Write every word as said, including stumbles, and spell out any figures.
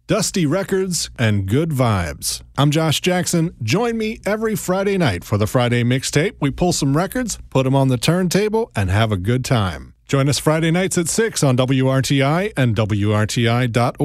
dusty records, and good vibes. I'm Josh Jackson. Join me every Friday night for the Friday Mixtape. We pull some records, put them on the turntable, and have a good time. Join us Friday nights at six on W R T I and W R T I dot org.